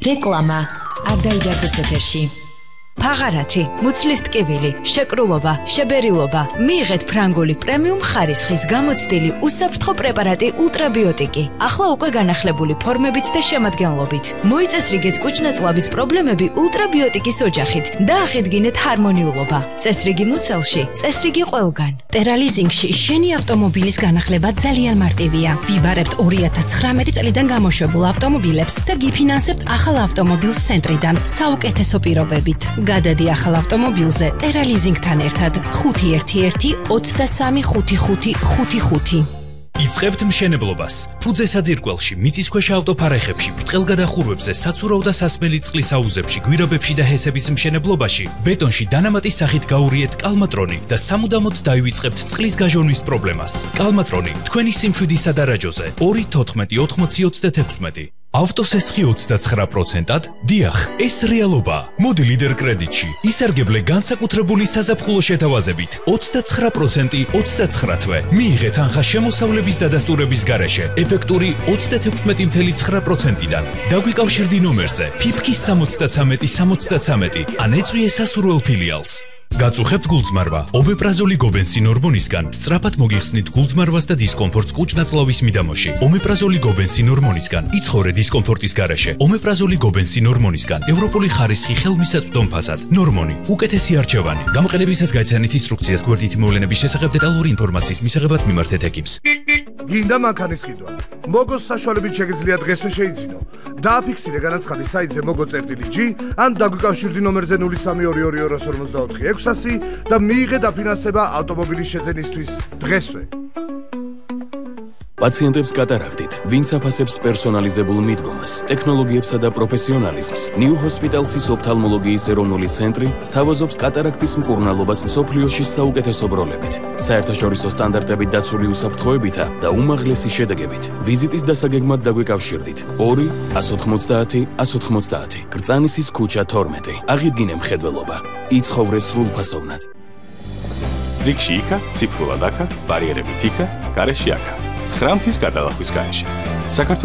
რეკლამა არ დაიგარდოს ეთერში. ფაღარათი, მუცლის ტკივილი, შეკრულობა, შებერილობა. მიიღეთ ფრანგული პრემიუმ ხარისხის გამოცდილი უსაფრთხო პრეპარატი ultrabiotic. ახლა უკვე განახლებული ფორმებით და შემადგენლობით. მოიწესრიგეთ კუჭნაწლავის პრობლემები ultrabiotic-ის ოჯახით და აღიდგინეთ ჰარმონიულობა. წესრიგი მუცელში, წესრიგი ყველგან. ტერალიზინგში შენი ავტომობილის განახლება ძალიან მარტივია. ვიბარებთ 2019 წლიდან გამოშვებულ ავტომობილებს და გიფინანსებთ ახალ ავტომობილს ცენტრიდან საუკეთესო პირობებით. გადადი ახალ ავტომობილზე ტერალიზინგთან ერთად 511-23-5555. იწყებთ მშენებლობას. ფუძე საძირკველში, მიწისქვეშა ავტოფარეხებში, ბრტყელ გადახურვებზე, საცურავ და სასმელი წყლის აუზებში, გვირაბებში და ჰესების მშენებლობაში, ბეტონში დანამატის სახით გაურიეთ კალმატრონი და სამუდამოდ დაივიწყებთ წყლის გაჟონვის პრობლემას. კალმატრონი თქვენი სიმშვიდისა და რაჯოზე 2-14-80-36. ავტოსესხი 29%-ად? დიახ, ეს რეალობაა. მოდი ლიდერ კრედიტში. ისარგებლე განსაკუთრებული საზაფხულო შეთავაზებით. 29% 29 თვე. მიიღეთ ანხა შემოსავლების დადასტურების გარეშე. ეფექტური 36.9%-დან. დაგვიკავშირდი ნომერზე ფიფქის 73-73 ან ეწვიე სასურველ ფილიალს. გაწუხებთ გულწმარვა. ომეპრაზოლი გობენსინ ჰორმონისგან სწრაფად მოგიხსნით გულწმარვას და დისკომფორტს კუჭნაწლავის მიდამოში. ომეპრაზოლი გობენსინ ჰორმონისგან იცხოვრე დისკომფორტის გარეშე. ომეპრაზოლი გობენსინ ჰორმონისგან ევროპული ხარისხი ხელმისაწვდომ ფასად. ნორმონი უკეთესი არჩევანი. გამოყენებისას გაიცანით ინსტრუქციას გვერდით მოვლენების შესახებ დეტალური ინფორმაციის მისაღებად მიმართეთ ეკიპს. გინდა მანქანის ყიდვა. მოგოს საშუალებით შეგიძლია დღესვე შეიძინო. დააფიქსირე განაცხადი საიტზე mogo.g ან დაგვიკავშირდი ნომერზე 0322244600 და მიიღე დაფინანსება ავტომობილის შეძენისთვის დღესვე. პაციენტებს კატარაქტით, ვინც აფასებს პერსონალიზებულ მიდგომას, ტექნოლოგიებსა და პროფესიონალიზმს, New Hospital's ოფთალმოლოგიის ეროვნული ცენტრი სთავაზობს კატარაქტის მკურნალობას მსოფლიოში საუკეთესო ბროლებით, საერთაშორისო სტანდარტებით დაცული უსაფრთხოებითა და უმაღლესი შედეგებით. ვიზიტის დასაგეგმად დაგვიკავშირდით 2-190-190, გრწანისის ქუჩა 12. აღიდგინე მხედველობა, იცხოვრე სრულფასოვნად. რიგში იქა, ციფრულად აქა, ბარიერებით იქა, გარეშე აქა. 9 მთის გადალახვის გარეშე.